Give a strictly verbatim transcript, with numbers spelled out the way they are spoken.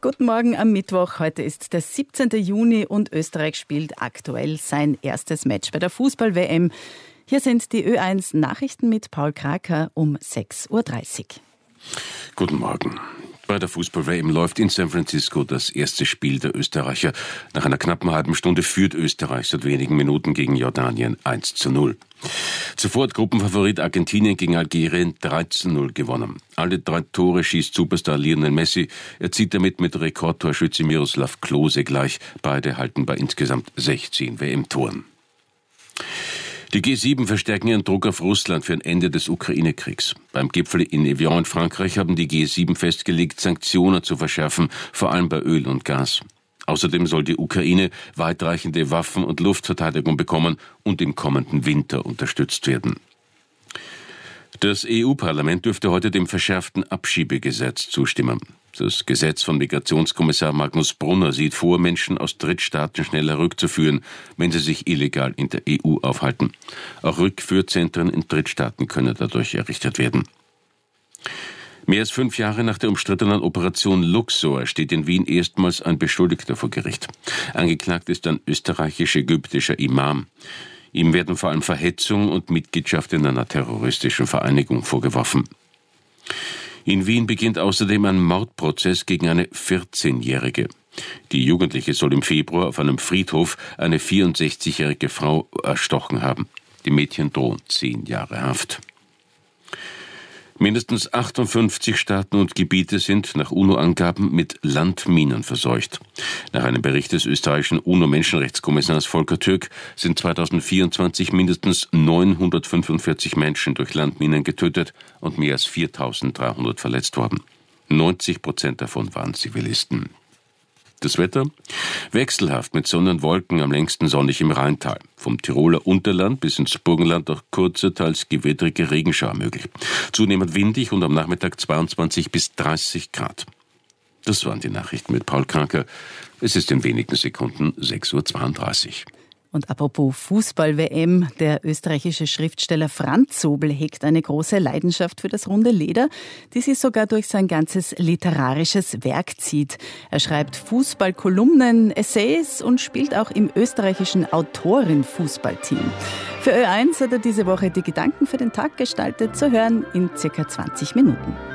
Guten Morgen am Mittwoch. Heute ist der siebzehnten Juni und Österreich spielt aktuell sein erstes Match bei der Fußball-W M. Hier sind die Ö eins Nachrichten mit Paul Kraker um sechs Uhr dreißig. Guten Morgen. Bei der Fußball-W M läuft in San Francisco das erste Spiel der Österreicher. Nach einer knappen halben Stunde führt Österreich seit wenigen Minuten gegen Jordanien eins zu null. Zuvor hat Gruppenfavorit Argentinien gegen Algerien drei zu null gewonnen. Alle drei Tore schießt Superstar Lionel Messi. Er zieht damit mit Rekordtorschütze Miroslav Klose gleich. Beide halten bei insgesamt sechzehn W M-Toren. Die G sieben verstärken ihren Druck auf Russland für ein Ende des Ukraine-Kriegs. Beim Gipfel in Evian in Frankreich haben die G sieben festgelegt, Sanktionen zu verschärfen, vor allem bei Öl und Gas. Außerdem soll die Ukraine weitreichende Waffen- und Luftverteidigung bekommen und im kommenden Winter unterstützt werden. Das E U-Parlament dürfte heute dem verschärften Abschiebegesetz zustimmen. Das Gesetz von Migrationskommissar Magnus Brunner sieht vor, Menschen aus Drittstaaten schneller rückzuführen, wenn sie sich illegal in der E U aufhalten. Auch Rückführzentren in Drittstaaten können dadurch errichtet werden. Mehr als fünf Jahre nach der umstrittenen Operation Luxor steht in Wien erstmals ein Beschuldigter vor Gericht. Angeklagt ist ein österreichisch-ägyptischer Imam. Ihm werden vor allem Verhetzung und Mitgliedschaft in einer terroristischen Vereinigung vorgeworfen. In Wien beginnt außerdem ein Mordprozess gegen eine vierzehnjährige. Die Jugendliche soll im Februar auf einem Friedhof eine vierundsechzigjährige Frau erstochen haben. Die Mädchen drohen zehn Jahre Haft. Mindestens achtundfünfzig Staaten und Gebiete sind nach UNO-Angaben mit Landminen verseucht. Nach einem Bericht des österreichischen UNO-Menschenrechtskommissars Volker Türk sind zweitausendvierundzwanzig mindestens neunhundertfünfundvierzig Menschen durch Landminen getötet und mehr als viertausenddreihundert verletzt worden. neunzig Prozent davon waren Zivilisten. Das Wetter? Wechselhaft mit Sonne und Wolken, am längsten sonnig im Rheintal. Vom Tiroler Unterland bis ins Burgenland auch kurze, teils gewittrige Regenschauer möglich. Zunehmend windig und am Nachmittag zweiundzwanzig bis dreißig Grad. Das waren die Nachrichten mit Paul Kraker. Es ist in wenigen Sekunden sechs Uhr zweiunddreißig. Und apropos Fußball-W M, der österreichische Schriftsteller Franz Sobel hegt eine große Leidenschaft für das runde Leder, die sich sogar durch sein ganzes literarisches Werk zieht. Er schreibt Fußballkolumnen, Essays und spielt auch im österreichischen Autoren-Fußballteam. Für Ö eins hat er diese Woche die Gedanken für den Tag gestaltet, zu hören in circa zwanzig Minuten.